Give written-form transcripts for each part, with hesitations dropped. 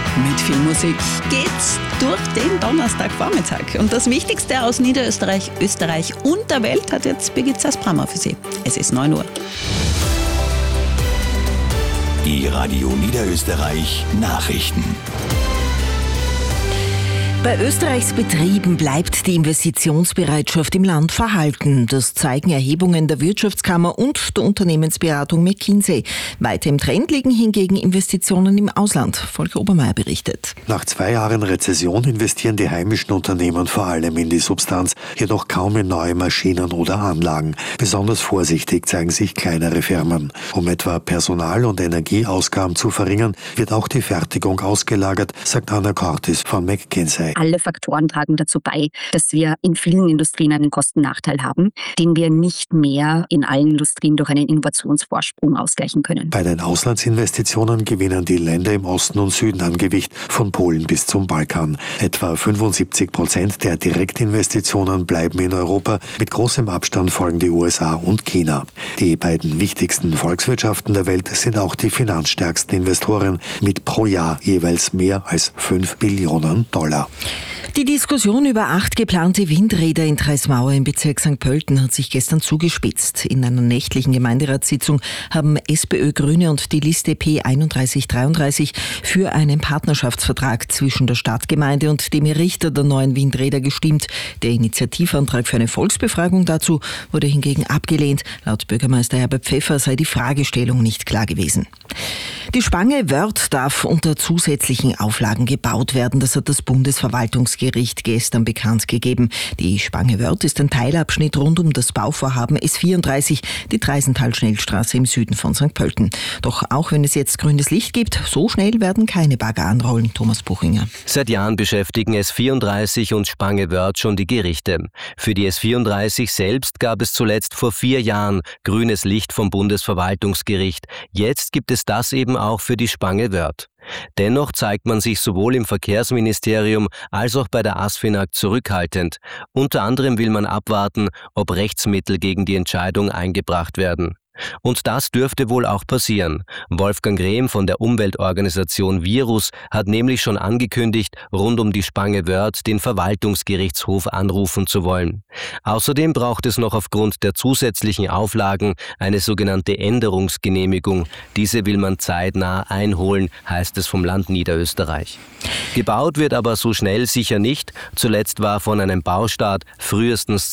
Mit viel Musik geht's durch den Donnerstagvormittag. Und das Wichtigste aus Niederösterreich, Österreich und der Welt hat jetzt Birgit Sass-Brammer für Sie. Es ist 9 Uhr. Die Radio Niederösterreich Nachrichten. Bei Österreichs Betrieben bleibt die Investitionsbereitschaft im Land verhalten. Das zeigen Erhebungen der Wirtschaftskammer und der Unternehmensberatung McKinsey. Weiter im Trend liegen hingegen Investitionen im Ausland. Volker Obermeier berichtet. Nach 2 Jahren Rezession investieren die heimischen Unternehmen vor allem in die Substanz, jedoch kaum in neue Maschinen oder Anlagen. Besonders vorsichtig zeigen sich kleinere Firmen. Um etwa Personal- und Energieausgaben zu verringern, wird auch die Fertigung ausgelagert, sagt Anna Cortis von McKinsey. Alle Faktoren tragen dazu bei, dass wir in vielen Industrien einen Kostennachteil haben, den wir nicht mehr in allen Industrien durch einen Innovationsvorsprung ausgleichen können. Bei den Auslandsinvestitionen gewinnen die Länder im Osten und Süden an Gewicht, von Polen bis zum Balkan. Etwa 75% der Direktinvestitionen bleiben in Europa. Mit großem Abstand folgen die USA und China. Die beiden wichtigsten Volkswirtschaften der Welt sind auch die finanzstärksten Investoren mit pro Jahr jeweils mehr als $5 Billionen. Die Diskussion über 8 geplante Windräder in Treismauer im Bezirk St. Pölten hat sich gestern zugespitzt. In einer nächtlichen Gemeinderatssitzung haben SPÖ, Grüne und die Liste P3133 für einen Partnerschaftsvertrag zwischen der Stadtgemeinde und dem Errichter der neuen Windräder gestimmt. Der Initiativantrag für eine Volksbefragung dazu wurde hingegen abgelehnt. Laut Bürgermeister Herbert Pfeffer sei die Fragestellung nicht klar gewesen. Die Spange Wörth darf unter zusätzlichen Auflagen gebaut werden. Das hat das Bundesverwaltungsgericht gestern bekannt gegeben. Die Spange Wörth ist ein Teilabschnitt rund um das Bauvorhaben S34, die Treisental-Schnellstraße im Süden von St. Pölten. Doch auch wenn es jetzt grünes Licht gibt, so schnell werden keine Bagger anrollen. Thomas Buchinger. Seit Jahren beschäftigen S34 und Spange Wörth schon die Gerichte. Für die S34 selbst gab es zuletzt vor 4 Jahren grünes Licht vom Bundesverwaltungsgericht. Jetzt gibt es das eben auch für die Spange Wörth. Dennoch zeigt man sich sowohl im Verkehrsministerium als auch bei der ASFINAG zurückhaltend. Unter anderem will man abwarten, ob Rechtsmittel gegen die Entscheidung eingebracht werden. Und das dürfte wohl auch passieren. Wolfgang Rehm von der Umweltorganisation Virus hat nämlich schon angekündigt, rund um die Spange Wörth den Verwaltungsgerichtshof anrufen zu wollen. Außerdem braucht es noch aufgrund der zusätzlichen Auflagen eine sogenannte Änderungsgenehmigung. Diese will man zeitnah einholen, heißt es vom Land Niederösterreich. Gebaut wird aber so schnell sicher nicht. Zuletzt war von einem Baustart frühestens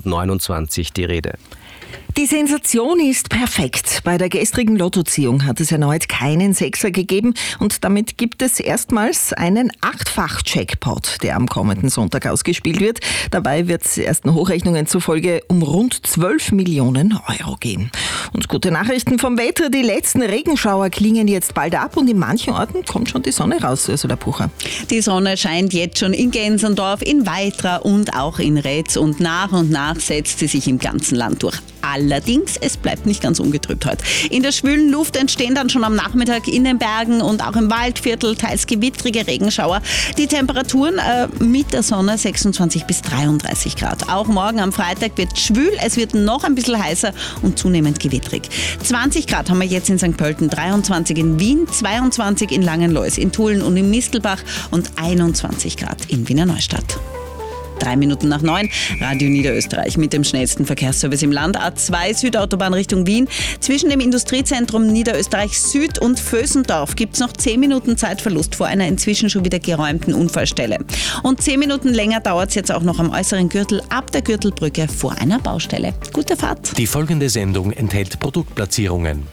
2029 die Rede. Die Sensation ist perfekt. Bei der gestrigen Lottoziehung hat es erneut keinen Sechser gegeben und damit gibt es erstmals einen 8-fach-Jackpot, der am kommenden Sonntag ausgespielt wird. Dabei wird es ersten Hochrechnungen zufolge um rund 12 Millionen Euro gehen. Und gute Nachrichten vom Wetter. Die letzten Regenschauer klingen jetzt bald ab und in manchen Orten kommt schon die Sonne raus, also der Pucher. Die Sonne scheint jetzt schon in Gänserndorf, in Weitra und auch in Retz und nach setzt sie sich im ganzen Land durch. Allerdings, es bleibt nicht ganz ungetrübt heute. In der schwülen Luft entstehen dann schon am Nachmittag in den Bergen und auch im Waldviertel teils gewittrige Regenschauer. Die Temperaturen mit der Sonne 26 bis 33 Grad. Auch morgen am Freitag wird schwül, es wird noch ein bisschen heißer und zunehmend gewittrig. 20 Grad haben wir jetzt in St. Pölten, 23 in Wien, 22 in Langenlois, in Tulln und in Mistelbach und 21 Grad in Wiener Neustadt. 3 Minuten nach 9, Radio Niederösterreich mit dem schnellsten Verkehrsservice im Land. A2 Südautobahn Richtung Wien. Zwischen dem Industriezentrum Niederösterreich Süd und Vösendorf gibt es noch 10 Minuten Zeitverlust vor einer inzwischen schon wieder geräumten Unfallstelle. Und 10 Minuten länger dauert es jetzt auch noch am äußeren Gürtel ab der Gürtelbrücke vor einer Baustelle. Gute Fahrt. Die folgende Sendung enthält Produktplatzierungen.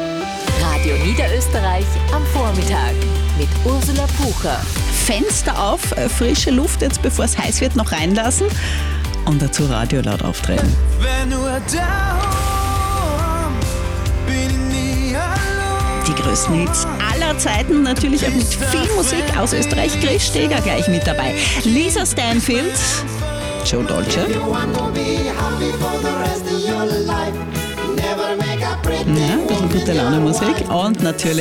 Radio Niederösterreich am Vormittag mit Ursula Pucher. Fenster auf, frische Luft jetzt, bevor es heiß wird, noch reinlassen und dazu Radio laut aufdrehen. Die größten Hits aller Zeiten, natürlich auch mit viel Musik aus Österreich. Chris Steger gleich mit dabei. Lisa Stanfield, Joe Dolce. Ja, ein bisschen gute Laune Musik und natürlich